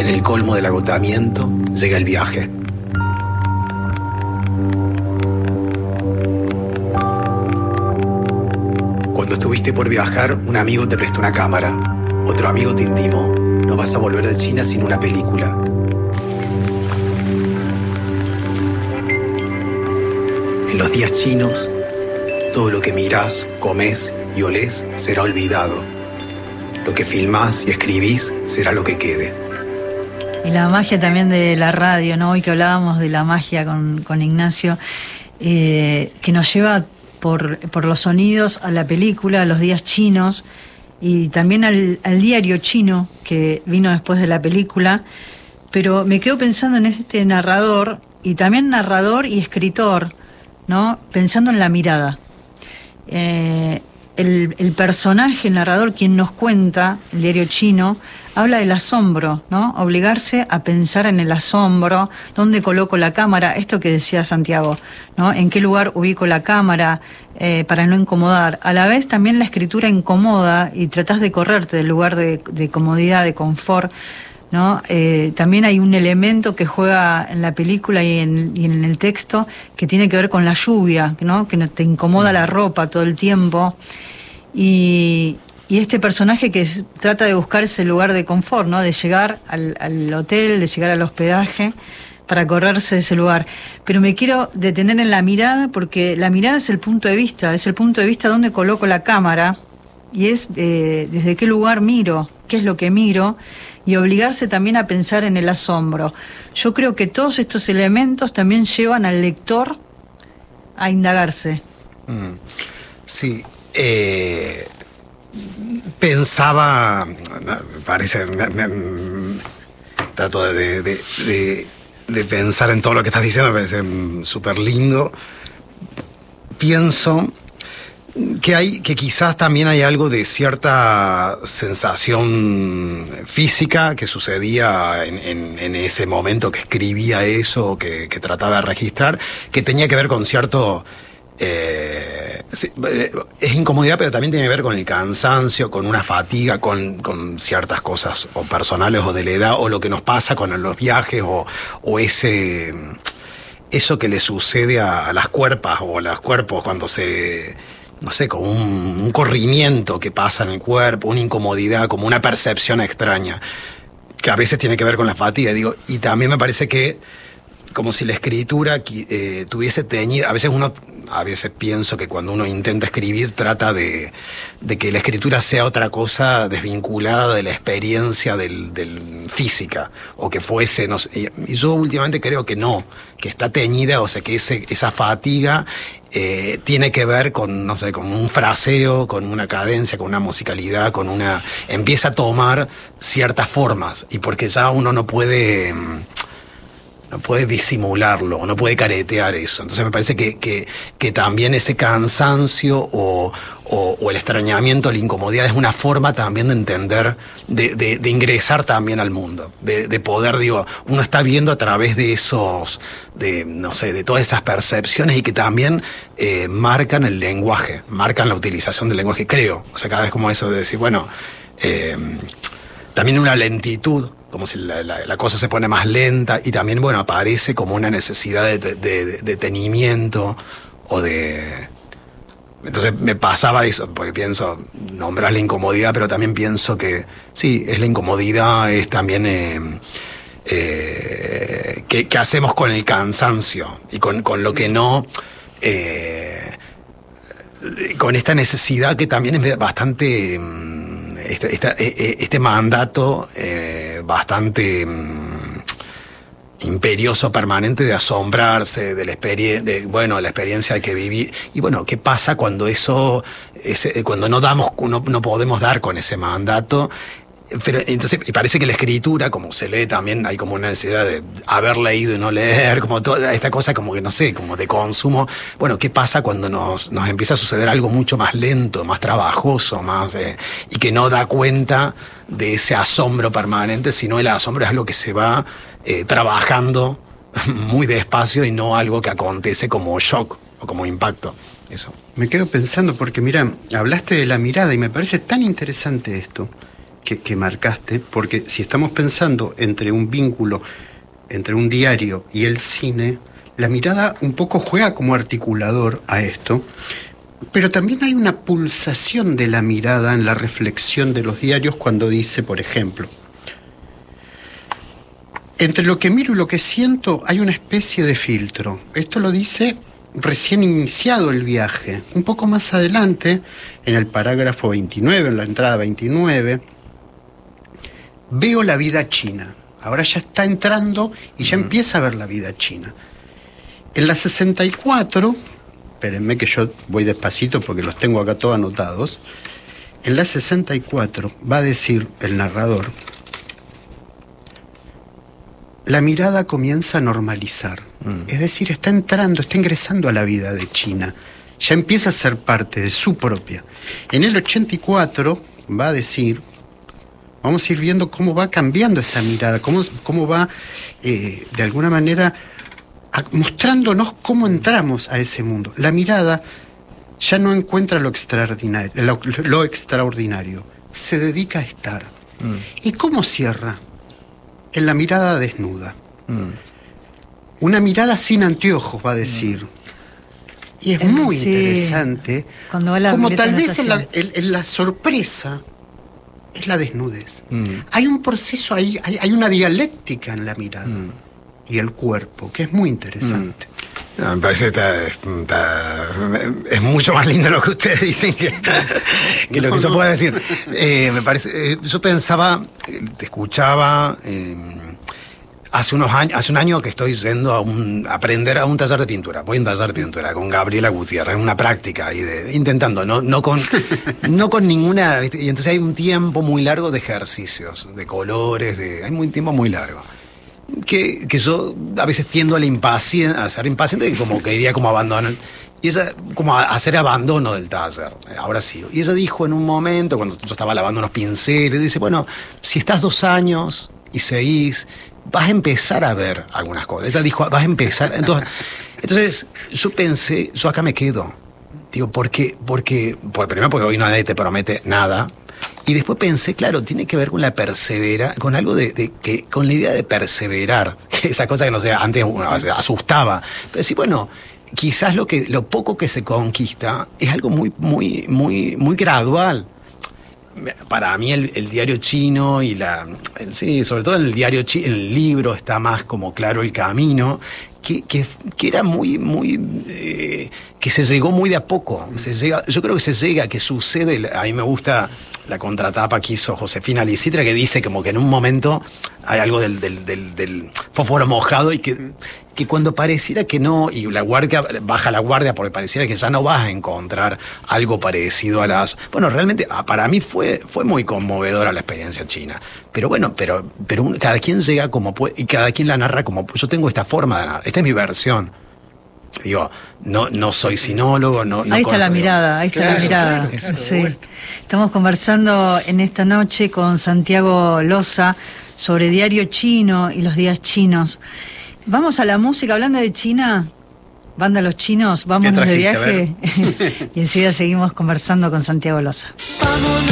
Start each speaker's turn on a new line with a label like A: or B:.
A: En el colmo del agotamiento llega el viaje. Cuando estuviste por viajar, un amigo te prestó una cámara. Otro amigo te intimó: no vas a volver de China sin una película. En los días chinos, todo lo que mirás, comés y olés será olvidado. Lo que filmás y escribís será lo que quede.
B: Y la magia también de la radio, ¿no? Hoy que hablábamos de la magia con Ignacio, que nos lleva por los sonidos a la película, a los días chinos, y también al diario chino que vino después de la película. Pero me quedo pensando en este narrador, y también narrador y escritor, ¿no? Pensando en la mirada. El personaje, el narrador, quien nos cuenta, el diario chino, habla del asombro, ¿no? Obligarse a pensar en el asombro, dónde coloco la cámara, esto que decía Santiago, ¿no? En qué lugar ubico la cámara para no incomodar. A la vez también la escritura incomoda y tratás de correrte del lugar de comodidad, de confort, ¿no? También hay un elemento que juega en la película y en el texto que tiene que ver con la lluvia, ¿no? Que te incomoda la ropa todo el tiempo. Y este personaje que trata de buscar ese lugar de confort, ¿no? De llegar al hotel, de llegar al hospedaje para correrse de ese lugar. Pero me quiero detener en la mirada, porque la mirada es el punto de vista donde coloco la cámara, y es desde qué lugar miro, qué es lo que miro, y obligarse también a pensar en el asombro. Yo creo que todos estos elementos también llevan al lector a indagarse.
A: Sí. Pensaba, parece, trato de pensar en todo lo que estás diciendo, me parece súper lindo. Pienso que quizás también hay algo de cierta sensación física que sucedía en ese momento que escribía eso, que trataba de registrar, que tenía que ver con cierto... es incomodidad, pero también tiene que ver con el cansancio, con una fatiga, con ciertas cosas o personales o de la edad, o lo que nos pasa con los viajes, o eso que le sucede a las cuerpas o a los cuerpos cuando no sé, como un corrimiento que pasa en el cuerpo, una incomodidad, como una percepción extraña, que a veces tiene que ver con la fatiga, digo, y también me parece que como si la escritura tuviese teñido. A veces pienso que cuando uno intenta escribir trata de que la escritura sea otra cosa desvinculada de la experiencia del física, o que fuese, no sé, y yo últimamente creo que no, que está teñida, o sea, que esa fatiga tiene que ver con, no sé, con un fraseo, con una cadencia, con una musicalidad, empieza a tomar ciertas formas, y porque ya uno no puede disimularlo, no puede caretear eso. Entonces me parece que también ese cansancio o el extrañamiento, la incomodidad, es una forma también de entender, de ingresar también al mundo, de poder, digo, uno está viendo a través de esos, no sé, de todas esas percepciones, y que también marcan el lenguaje, marcan la utilización del lenguaje, creo. O sea, cada vez como eso de decir, bueno, también una lentitud, como si la cosa se pone más lenta, y también, bueno, aparece como una necesidad de detenimiento o de... Entonces me pasaba eso, porque pienso, nombrar la incomodidad, pero también pienso que sí, es la incomodidad, es también qué hacemos con el cansancio y con lo que no... con esta necesidad que también es bastante... Este mandato bastante imperioso, permanente, de asombrarse de la experiencia que viví. Y bueno, ¿qué pasa cuando cuando no podemos dar con ese mandato? Pero entonces, y parece que la escritura, como se lee también, hay como una necesidad de haber leído y no leer, como toda esta cosa, como que no sé, como de consumo. Bueno, ¿qué pasa cuando nos empieza a suceder algo mucho más lento, más trabajoso, y que no da cuenta de ese asombro permanente, sino el asombro es algo que se va trabajando muy despacio, y no algo que acontece como shock o como impacto? Eso.
C: Me quedo pensando, porque mira, hablaste de la mirada y me parece tan interesante esto.
A: que marcaste, porque si estamos pensando entre un vínculo, entre un diario y el cine, la mirada un poco juega como articulador a esto, pero también hay una pulsación de la mirada en la reflexión de los diarios cuando dice, por ejemplo, entre lo que miro y lo que siento hay una especie de filtro. Esto lo dice recién iniciado el viaje. Un poco más adelante, en el parágrafo 29, en la entrada 29, veo la vida china. Ahora ya está entrando y ya empieza a ver la vida china. En la 64, espérenme que yo voy despacito porque los tengo acá todos anotados. En la 64 va a decir el narrador, la mirada comienza a normalizar. Es decir, está entrando, está ingresando a la vida de China. Ya empieza a ser parte de su propia. En el 84 va a decir, vamos a ir viendo cómo va cambiando esa mirada, cómo va, de alguna manera, mostrándonos cómo entramos a ese mundo. La mirada ya no encuentra lo extraordinario, se dedica a estar. ¿Y cómo cierra? En la mirada desnuda. Una mirada sin anteojos, va a decir. Y es muy interesante, como tal vez en la sorpresa es la desnudez. Hay un proceso ahí, hay una dialéctica en la mirada y el cuerpo, que es muy interesante.
C: No, me parece es mucho más lindo lo que ustedes dicen que lo que yo puedo decir. Me parece, yo pensaba, te escuchaba, hace un año que estoy yendo a aprender a un taller de pintura. Voy a un taller de pintura con Gabriela Gutiérrez, una práctica ahí intentando, no con ninguna, ¿viste? Y entonces hay un tiempo muy largo de ejercicios, de colores, hay un tiempo muy largo. Que yo a veces tiendo a ser impaciente y como que iría como abandonar. Y ella, como a hacer abandono del taller, ahora sí. Y ella dijo en un momento, cuando yo estaba lavando unos pinceles, dice, bueno, si estás 2 años y seguís, vas a empezar a ver algunas cosas. Ella dijo, vas a empezar. Entonces yo pensé, yo acá me quedo. Digo, primero porque hoy nadie te promete nada. Y después pensé, claro, tiene que ver con la con algo con la idea de perseverar, que esa cosa que no sé, antes asustaba. Pero sí, bueno, quizás lo poco que se conquista es algo muy, muy, muy, muy gradual. Para mí el diario chino y sobre todo en el diario chino, en el libro está más como claro el camino, que era muy, muy, que se llegó muy de a poco. Yo creo que sucede, a mí me gusta la contratapa que hizo Josefina Licitra, que dice como que en un momento hay algo del fósforo mojado y que cuando pareciera que no, y baja la guardia porque pareciera que ya no vas a encontrar algo parecido a bueno, realmente para mí fue muy conmovedora la experiencia china. Pero bueno, pero cada quien llega como puede y cada quien la narra como yo tengo esta forma de narrar, esta es mi versión. Digo, no soy sinólogo,
B: ahí está la mirada, ahí está la mirada.
C: Claro,
B: sí. Estamos conversando en esta noche con Santiago Loza sobre diario chino y los días chinos. Vamos a la música, hablando de China, banda Los Chinos, vámonos de viaje y enseguida seguimos conversando con Santiago Loza. Vámonos.